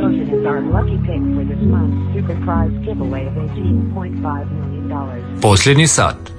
Ocean is our lucky pick for this month's super prize giveaway of $18.5 million. Posljednji sat.